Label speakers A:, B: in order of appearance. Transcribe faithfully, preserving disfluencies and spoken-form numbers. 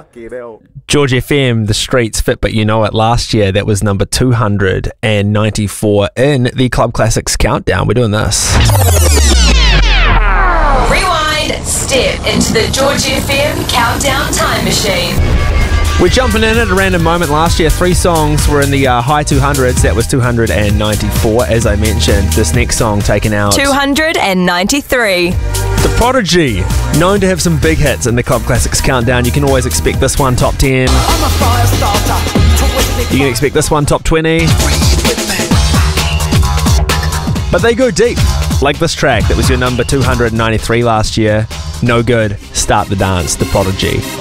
A: Fucking hell.
B: George F M, The Streets, Fit But You Know It. Last year, that was number two hundred ninety-four in the Club Classics Countdown. We're doing this.
C: Rewind, step into the George F M Countdown Time Machine.
B: We're jumping in at a random moment. Last year, three songs were in the uh, high two hundreds. That was two hundred ninety-four, as I mentioned. This next song taken out.
C: two hundred ninety-three.
B: The Prodigy, known to have some big hits in the Club Classics Countdown. You can always expect this one top ten. You can expect this one top twenty. But they go deep, like this track that was your number two hundred ninety-three last year. No Good, Start the Dance, The Prodigy